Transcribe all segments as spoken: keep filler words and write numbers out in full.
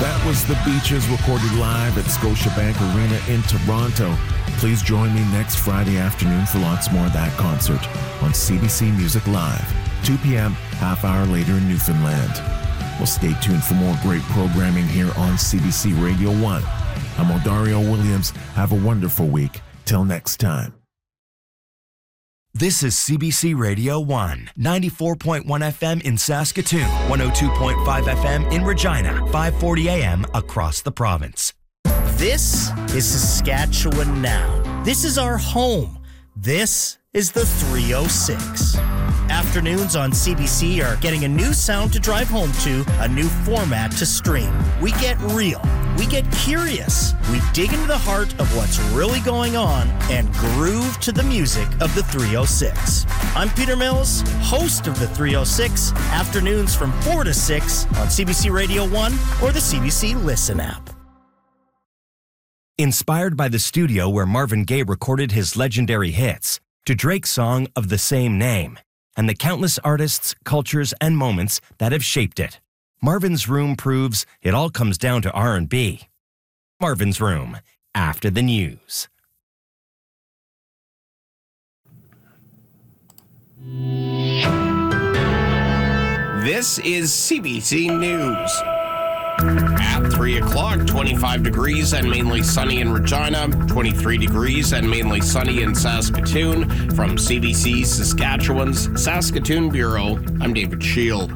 That was The Beaches recorded live at Scotiabank Arena in Toronto. Please join me next Friday afternoon for lots more of that concert on C B C Music Live, two p.m., half hour later in Newfoundland. Well, stay tuned for more great programming here on C B C Radio one. I'm Odario Williams. Have a wonderful week. Till next time. This is C B C Radio one, ninety-four point one F M in Saskatoon, one oh two point five F M in Regina, five forty A M across the province. This is Saskatchewan Now. This is our home. This is the three oh six. Afternoons on C B C are getting a new sound to drive home to, a new format to stream. We get real. We get curious. We dig into the heart of what's really going on and groove to the music of the three oh six. I'm Peter Mills, host of the three oh six, afternoons from four to six on C B C Radio one or the C B C Listen app. Inspired by the studio where Marvin Gaye recorded his legendary hits, to Drake's song of the same name, and the countless artists, cultures, and moments that have shaped it, Marvin's Room proves it all comes down to R and B. Marvin's Room, after the news. This is C B C News. At three o'clock, twenty-five degrees and mainly sunny in Regina, twenty-three degrees and mainly sunny in Saskatoon. From C B C Saskatchewan's Saskatoon Bureau, I'm David Shield.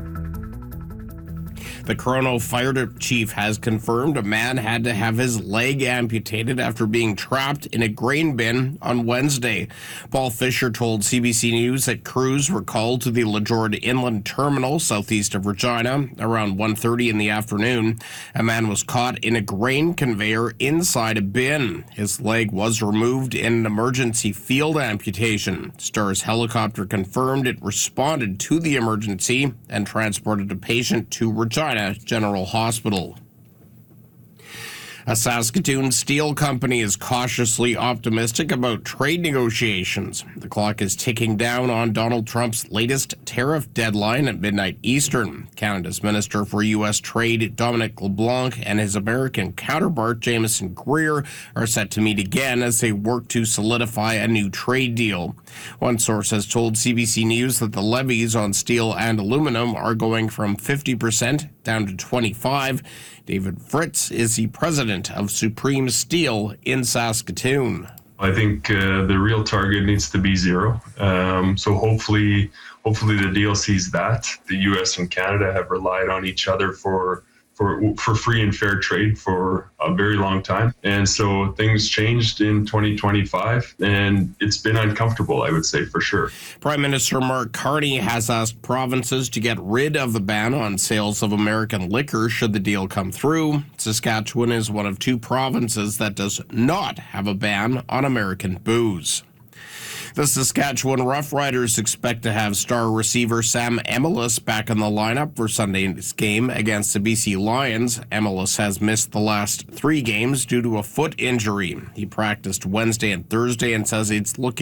The Corono Fire Chief has confirmed a man had to have his leg amputated after being trapped in a grain bin on Wednesday. Paul Fisher told C B C News that crews were called to the LaJord Inland Terminal southeast of Regina around one thirty in the afternoon. A man was caught in a grain conveyor inside a bin. His leg was removed in an emergency field amputation. Star's helicopter confirmed it responded to the emergency and transported a patient to Regina General Hospital. A Saskatoon steel company is cautiously optimistic about trade negotiations. The clock is ticking down on Donald Trump's latest tariff deadline at midnight Eastern. Canada's Minister for U S Trade, Dominic LeBlanc, and his American counterpart, Jameson Greer, are set to meet again as they work to solidify a new trade deal. One source has told C B C News that the levies on steel and aluminum are going from fifty percent down to twenty-five percent. David Fritz is the president of Supreme Steel in Saskatoon. I think uh, the real target needs to be zero. Um, so hopefully, hopefully the deal sees that. The U S and Canada have relied on each other for for for free and fair trade for a very long time. And so things changed in twenty twenty-five, and it's been uncomfortable, I would say, for sure. Prime Minister Mark Carney has asked provinces to get rid of the ban on sales of American liquor should the deal come through. Saskatchewan is one of two provinces that does not have a ban on American booze. The Saskatchewan Roughriders expect to have star receiver Sam Emilus back in the lineup for Sunday's game against the B C Lions. Emilus has missed the last three games due to a foot injury. He practiced Wednesday and Thursday and says it's looking